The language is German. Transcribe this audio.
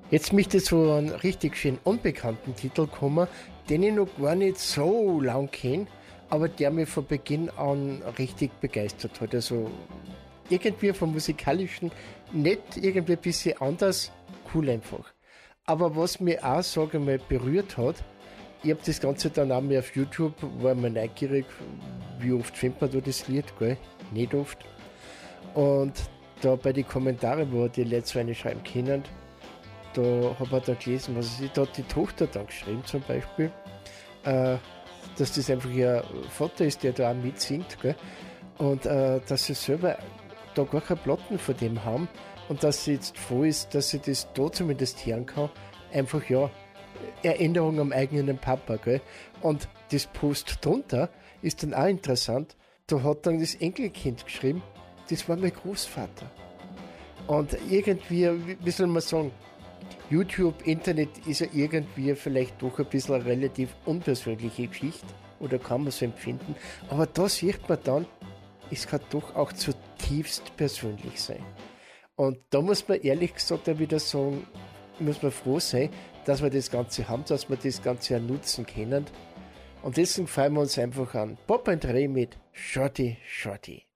Jetzt möchte ich zu einem richtig schön unbekannten Titel kommen, den ich noch gar nicht so lang kenne, aber der mich von Beginn an richtig begeistert hat. Also irgendwie vom Musikalischen nicht irgendwie ein bisschen anders, cool einfach. Aber was mich auch, sage ich mal, berührt hat, ich habe das Ganze dann auch mal auf YouTube, war mir neugierig, wie oft findet man da das Lied, gell? Nicht oft. Und da bei den Kommentaren, wo die Leute so eine schreiben können, da habe ich da gelesen, was sie da hat die Tochter dann geschrieben zum Beispiel, dass das einfach ihr Vater ist, der da auch mitsingt, gell? Und dass sie selber da gar keine Platten von dem haben und dass sie jetzt froh ist, dass sie das da zumindest hören kann, einfach ja, Erinnerung am eigenen Papa, gell? Und das Post drunter ist dann auch interessant, da hat dann das Enkelkind geschrieben, das war mein Großvater. Und irgendwie, wie soll man sagen, YouTube, Internet ist ja irgendwie vielleicht doch ein bisschen eine relativ unpersönliche Geschichte, oder kann man so empfinden, aber da sieht man dann, es kann doch auch zutiefst persönlich sein. Und da muss man ehrlich gesagt auch wieder sagen, muss man froh sein, dass wir das Ganze haben, dass wir das Ganze auch nutzen können. Und deswegen freuen wir uns einfach an Bob and Ray mit Shorty Shorty.